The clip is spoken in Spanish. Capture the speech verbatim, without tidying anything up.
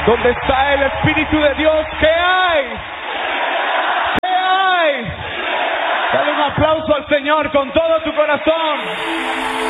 Donde está el Espíritu de Dios, ¿qué hay? ¿Qué hay? Dale un aplauso al Señor con todo tu corazón.